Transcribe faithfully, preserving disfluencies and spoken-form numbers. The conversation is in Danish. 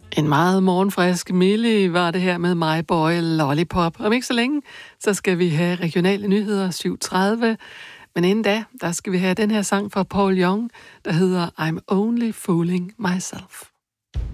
En meget morgenfrisk Millie var det her med My Boy Lollipop. Om ikke så længe, så skal vi have regionale nyheder syv tredive. Men inden da, der skal vi have den her sang fra Paul Young, der hedder I'm Only Fooling Myself.